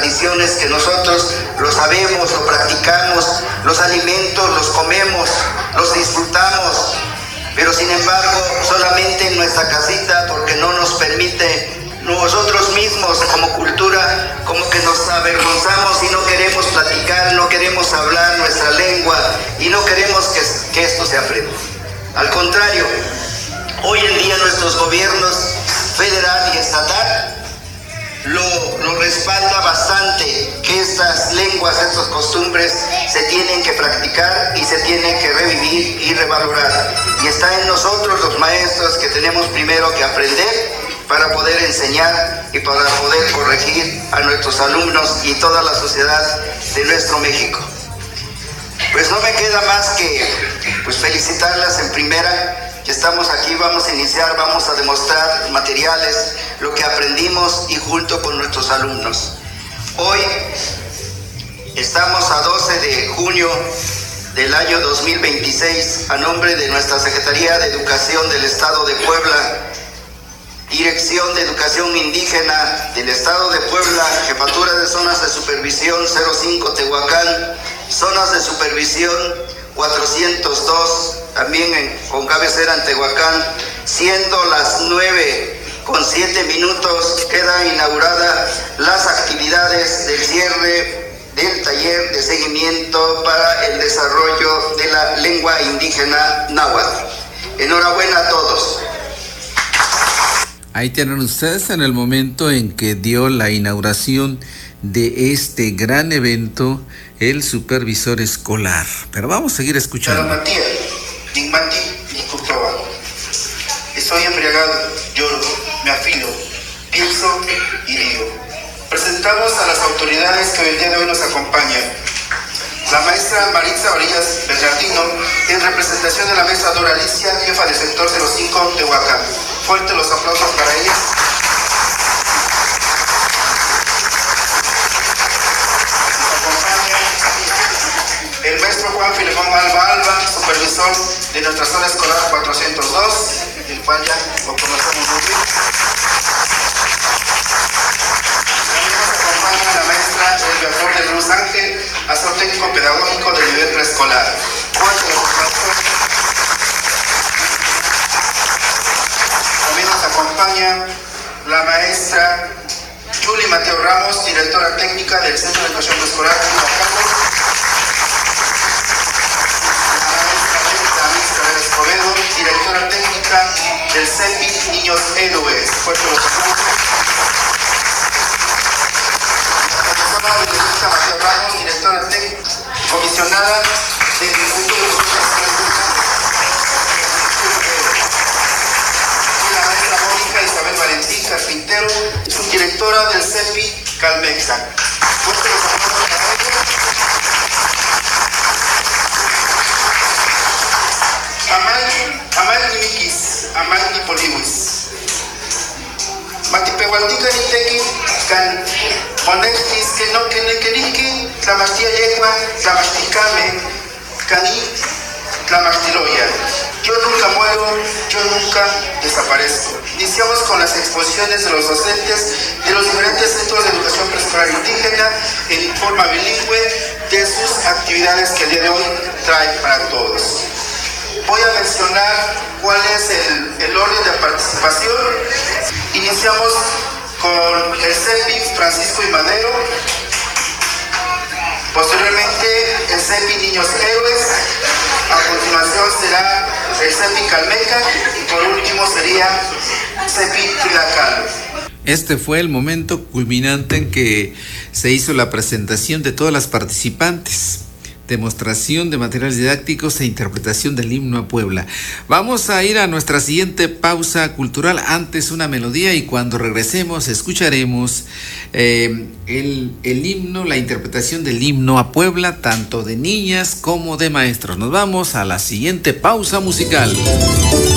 tradiciones que nosotros lo sabemos, lo practicamos, los alimentos los comemos, los disfrutamos, pero sin embargo solamente en nuestra casita, porque no nos permite nosotros mismos como cultura, como que nos avergonzamos y no queremos platicar, no queremos hablar nuestra lengua y no queremos que esto se aprenda. Al contrario, hoy en día nuestros gobiernos federal y estatal lo respalda bastante, que estas lenguas, estas costumbres se tienen que practicar y se tienen que revivir y revalorar. Y está en nosotros los maestros que tenemos primero que aprender para poder enseñar y para poder corregir a nuestros alumnos y toda la sociedad de nuestro México. Pues no me queda más que felicitarlas en primera. Estamos aquí, vamos a iniciar, vamos a demostrar materiales, lo que aprendimos y junto con nuestros alumnos. Hoy estamos a 12 de junio del año 2026, a nombre de nuestra Secretaría de Educación del Estado de Puebla, Dirección de Educación Indígena del Estado de Puebla, Jefatura de Zonas de Supervisión 05 Tehuacán, Zonas de Supervisión 402, también con cabecera en Tehuacán, siendo las 9:07, queda inaugurada las actividades del cierre del taller de seguimiento para el desarrollo de la lengua indígena náhuatl. Enhorabuena a todos. Ahí tienen ustedes en el momento en que dio la inauguración de este gran evento el supervisor escolar. Pero vamos a seguir escuchando. Estoy embriagado, lloro, me afilo, pienso y digo. Presentamos a las autoridades que el día de hoy nos acompañan. La maestra Maritza Orillas Bernardino, en representación de la maestra Dora Alicia, jefa del sector 05 Tehuacán. Fuertes los aplausos para ella. Nos acompaña el maestro Juan Filemón Alba, supervisor de nuestra zona escolar 402, el cual ya lo conocemos muy bien. También nos acompaña la maestra Elvia Flor de Luz Ángel, asesor técnico pedagógico del nivel preescolar. También nos acompaña la maestra Yuli Mateo Ramos, directora técnica del Centro de Educación Preescolar de Tehuacán. Escobedo, directora técnica del CEPI Niños Héroes. Fuerte los aplausos. La profesora Benedicta Mateo Ramos, directora técnica, comisionada del Instituto de y la maestra Mónica Isabel Valentín Carpintero, subdirectora del CEPI Calmexa. Fuerte los aplausos para ella. Amal Nimikis, Amal Nipoliwis. Matipehualtica Niteki, Can Monextis, que no que Nekeriki, Tlamastia Yegua, Tlamasticame, Cani, Tlamartiloya. Yo nunca muero, yo nunca desaparezco. Iniciamos con las exposiciones de los docentes de los diferentes centros de educación preescolar indígena en forma bilingüe de sus actividades que el día de hoy trae para todos. Voy a mencionar cuál es el orden de participación. Iniciamos con el CEPI Francisco y Madero. Posteriormente el CEPI Niños Héroes. A continuación será el CEPI Calmeca. Y por último sería CEPI Tlacal. Este fue el momento culminante en que se hizo la presentación de todas las participantes. Demostración de materiales didácticos e interpretación del himno a Puebla. Vamos a ir a nuestra siguiente pausa cultural, antes una melodía, y cuando regresemos escucharemos el himno, la interpretación del himno a Puebla, tanto de niñas como de maestros. Nos vamos a la siguiente pausa musical.